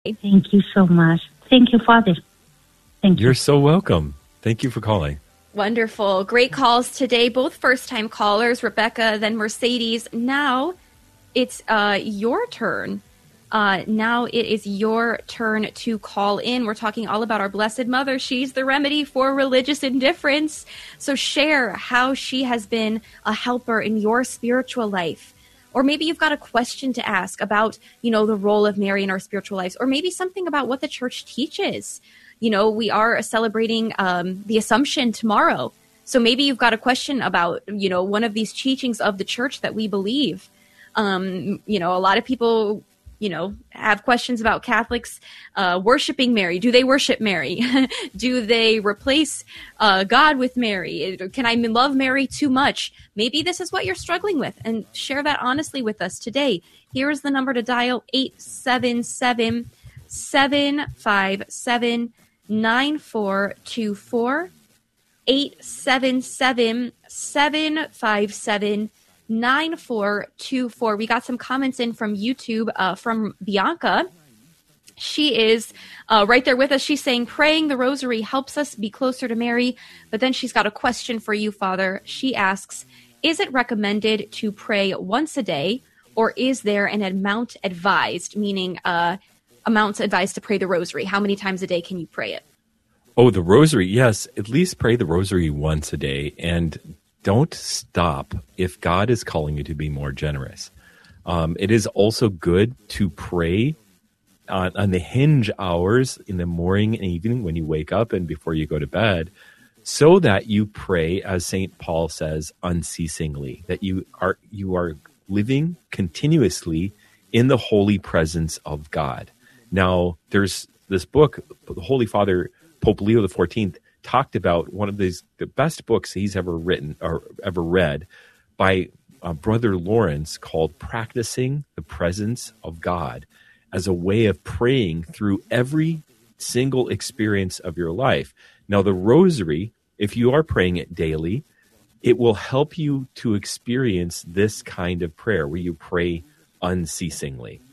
Thank you so much. Thank you, Father. Thank you. You're so welcome. Thank you for calling. Wonderful. Great calls today. Both first-time callers, Rebecca, then Mercedes. Now it's your turn. Now it is your turn to call in. We're talking all about our Blessed Mother. She's the remedy for religious indifference. So share how she has been a helper in your spiritual life. Or maybe you've got a question to ask about, the role of Mary in our spiritual lives, or maybe something about what the church teaches. We are celebrating the Assumption tomorrow. So maybe you've got a question about, one of these teachings of the church that we believe. A lot of people, have questions about Catholics worshiping Mary. Do they worship Mary? Do they replace God with Mary? Can I love Mary too much? Maybe this is what you're struggling with, and share that honestly with us today. Here is the number to dial: 877-757-9424. 877-757-9424. We got some comments in from YouTube from Bianca. She is right there with us. She's saying praying the rosary helps us be closer to Mary. But then she's got a question for you, Father. She asks, is it recommended to pray once a day, or is there an amount advised, meaning amounts advised to pray the rosary? How many times a day can you pray it? Oh, the rosary. Yes. At least pray the rosary once a day, and don't stop if God is calling you to be more generous. It is also good to pray on the hinge hours in the morning and evening when you wake up and before you go to bed, so that you pray, as St. Paul says, unceasingly, that you are living continuously in the holy presence of God. Now, there's this book, the Holy Father, Pope Leo XIV, talked about one of the best books he's ever written or ever read by Brother Lawrence, called Practicing the Presence of God, as a way of praying through every single experience of your life. Now, the rosary, if you are praying it daily, it will help you to experience this kind of prayer where you pray unceasingly.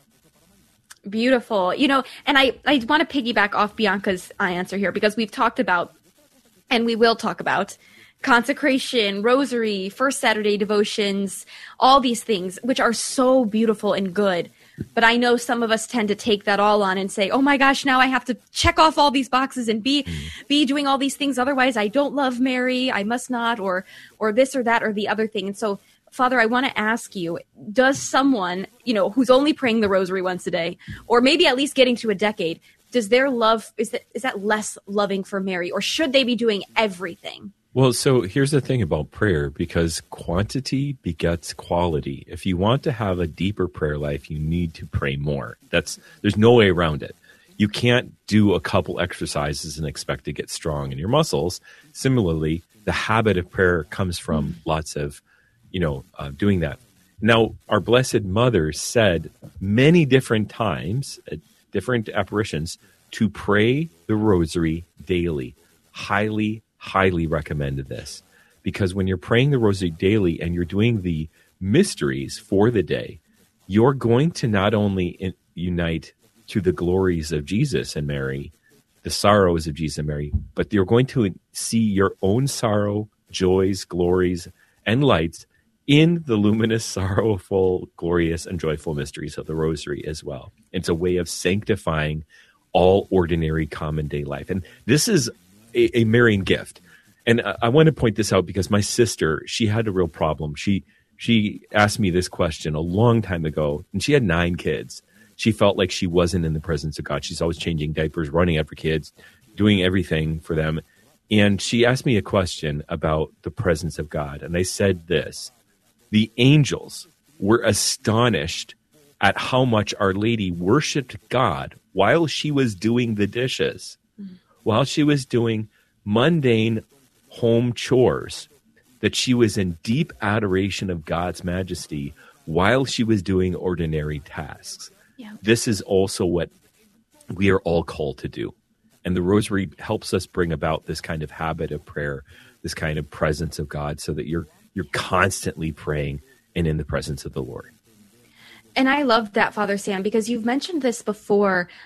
Beautiful. And I want to piggyback off Bianca's answer here, because we've talked about, and we will talk about, consecration, rosary, First Saturday devotions, all these things, which are so beautiful and good. But I know some of us tend to take that all on and say, oh my gosh, now I have to check off all these boxes and be doing all these things. Otherwise, I don't love Mary. I must not, or this or that or the other thing. And so, Father, I want to ask you, does someone, who's only praying the rosary once a day, or maybe at least getting to a decade, does their love, is that less loving for Mary, or should they be doing everything? Well, so here's the thing about prayer, because quantity begets quality. If you want to have a deeper prayer life, you need to pray more. There's no way around it. You can't do a couple exercises and expect to get strong in your muscles. Similarly, the habit of prayer comes from lots of doing that. Now, our Blessed Mother said many different times, at different apparitions, to pray the rosary daily. Highly, highly recommended this, because when you're praying the rosary daily and you're doing the mysteries for the day, you're going to not only unite to the glories of Jesus and Mary, the sorrows of Jesus and Mary, but you're going to see your own sorrow, joys, glories, and lights in the luminous, sorrowful, glorious, and joyful mysteries of the rosary as well. It's a way of sanctifying all ordinary common day life. And this is a Marian gift. And I want to point this out because my sister, she had a real problem. She asked me this question a long time ago, and she had 9 kids. She felt like she wasn't in the presence of God. She's always changing diapers, running after kids, doing everything for them. And she asked me a question about the presence of God. And I said this: the angels were astonished at how much Our Lady worshiped God while she was doing the dishes, while she was doing mundane home chores, that she was in deep adoration of God's majesty while she was doing ordinary tasks. Yeah. This is also what we are all called to do. And the rosary helps us bring about this kind of habit of prayer, this kind of presence of God, so that you're constantly praying and in the presence of the Lord. And I love that, Father Sam, because you've mentioned this before.